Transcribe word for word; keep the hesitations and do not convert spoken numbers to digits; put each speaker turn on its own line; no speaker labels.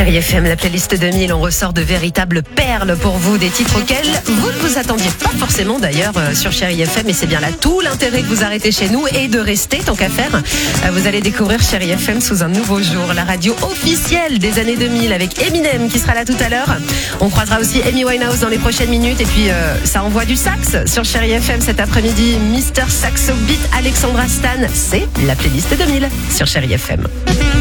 Chérie F M, la playlist deux mille, on ressort de véritables perles pour vous, des titres auxquels vous ne vous attendiez pas forcément d'ailleurs euh, sur Chérie F M, et c'est bien là tout l'intérêt que vous arrêtez chez nous et de rester tant qu'à faire. Euh, vous allez découvrir Chérie F M sous un nouveau jour, la radio officielle des années deux mille avec Eminem qui sera là tout à l'heure. On croisera aussi Amy Winehouse dans les prochaines minutes et puis euh, ça envoie du sax sur Chérie F M cet après-midi. Mister Saxo Beat, Alexandra Stan, c'est la playlist deux mille sur Chérie F M.